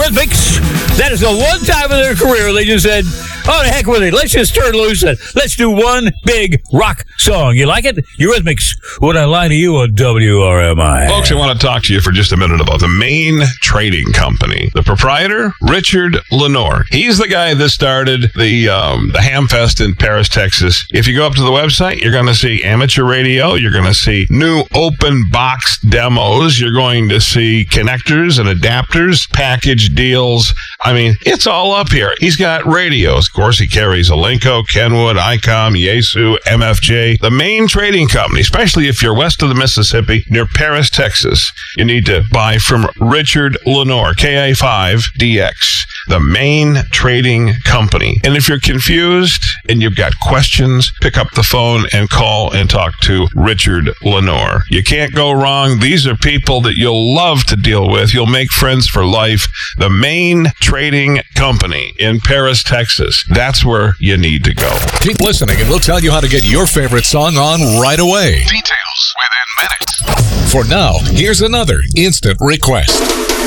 Eurythmics. That is the one time in their career they just said, oh, the heck with it. Let's just turn loose and let's do one big rock song. You like it? Eurythmics. Would I lie to you on WRMI? Folks, I want to talk to you for just a minute about the Maine Trading Company. The proprietor, Richard Lenore. He's the guy that started the Hamfest in Paris, Texas. If you go up to the website, you're going to see amateur radio. You're going to see new open box demos. You're going to see connectors and adapters, package deals. I mean, it's all up here. He's got radios. Of course, he carries Alinco, Kenwood, ICOM, Yaesu, MFJ. The Maine Trading Company, especially if you're west of the Mississippi, near Paris, Texas, you need to buy from Richard Lenore, KA5DX, the Maine Trading Company. And if you're confused and you've got questions, pick up the phone and call and talk to Richard Lenore. You can't go wrong. These are people that you'll love to deal with. You'll make friends for life. The Maine Trading Company in Paris, Texas. That's where you need to go. Keep listening and we'll tell you how to get your favorite song on right away. Details within minutes. For now, here's another instant request.